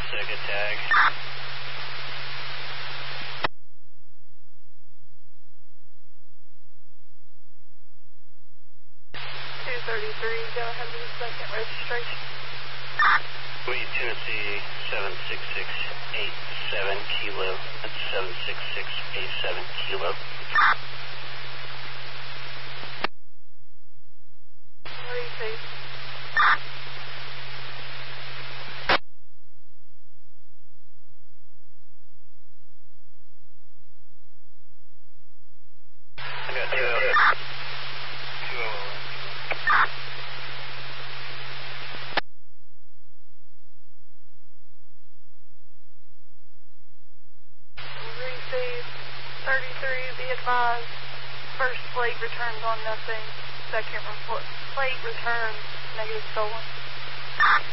Second tag. 233, go ahead with the second registration. Wait, Tennessee 76687 kilo. That's 76687 kilo. Receive. I got 2 Receive. 33, be advised. First plate returns on nothing. Second plate returns negative stolen.